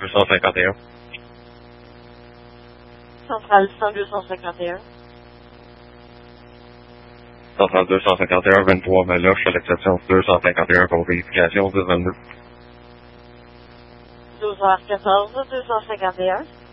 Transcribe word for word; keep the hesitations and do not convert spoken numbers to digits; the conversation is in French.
deux cent cinquante et un. Centrale cent deux cent cinquante et un. Centrale deux cent cinquante et un, vingt-trois Meloche, à l'exception deux cent cinquante et un pour vérification, dix vingt-deux. douze heures quatorze, deux cent cinquante et un.